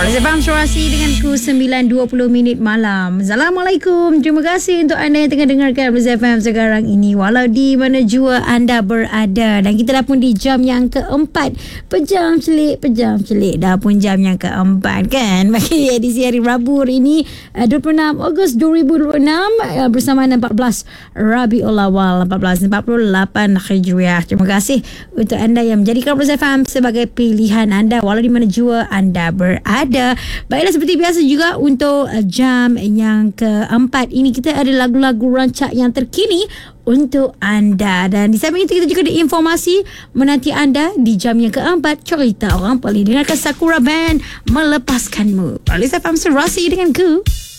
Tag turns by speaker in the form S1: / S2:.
S1: Faham Surasi dengan ku 9.20 malam. Assalamualaikum. Terima kasih untuk anda yang tengah dengarkan Bersama FM sekarang ini. Walau di mana jua anda berada. Dan kita dah pun di jam yang keempat. Pejam celik. Dah pun jam yang keempat kan. Bagi edisi hari Rabu ini 26 Ogos 2026 bersama 14 Rabiul Awal 1448 Hijriah. Terima kasih untuk anda yang menjadikan Bersama FM sebagai pilihan anda walau di mana jua anda berada. Baiklah, seperti biasa juga untuk jam yang keempat ini kita ada lagu-lagu rancak yang terkini untuk anda. Dan di samping itu kita juga ada informasi menanti anda di jam yang keempat. Cerita orang boleh dengarkan Sakura Band Melepaskanmu. Bersama FM Surasi dengan ku